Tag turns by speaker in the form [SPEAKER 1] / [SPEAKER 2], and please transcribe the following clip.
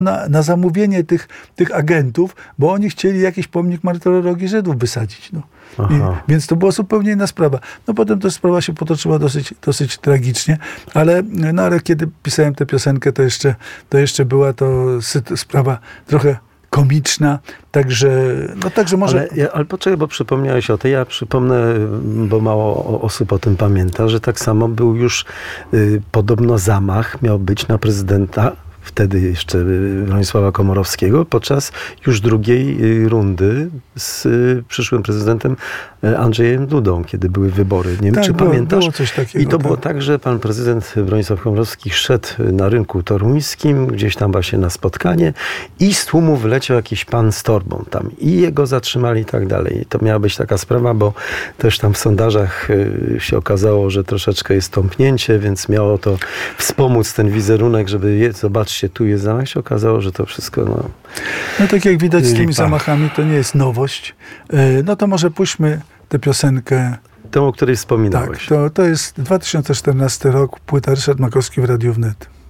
[SPEAKER 1] na zamówienie tych agentów, bo oni chcieli jakiś pomnik martyrologii Żydów wysadzić. No. Więc to była zupełnie inna sprawa. No potem ta sprawa się potoczyła dosyć tragicznie, ale kiedy pisałem tę piosenkę, to jeszcze była to sprawa trochę komiczna, także może...
[SPEAKER 2] Ale poczekaj, bo przypomniałeś o tej. Ja przypomnę, bo mało osób o tym pamięta, że tak samo był już podobno zamach, miał być na prezydenta, wtedy jeszcze Bronisława Komorowskiego, podczas już drugiej rundy z przyszłym prezydentem Andrzejem Dudą, kiedy były wybory. Nie wiem, czy pamiętasz?
[SPEAKER 1] Było coś takiego,
[SPEAKER 2] I to było tak, że pan prezydent Bronisław Komorowski szedł na rynku toruńskim, gdzieś tam właśnie na spotkanie i z tłumu wleciał jakiś pan z torbą tam i jego zatrzymali i tak dalej. To miała być taka sprawa, bo też tam w sondażach się okazało, że troszeczkę jest tąpnięcie, więc miało to wspomóc ten wizerunek, żeby zobaczcie, tu jest zamach. Się okazało, że to wszystko
[SPEAKER 1] No tak jak widać z tymi zamachami, to nie jest nowość. No to może puśćmy tę piosenkę.
[SPEAKER 2] Tę, o której wspominałeś.
[SPEAKER 1] Tak, to jest 2014 rok, płyta Ryszard Makowski w Radiu Wnet.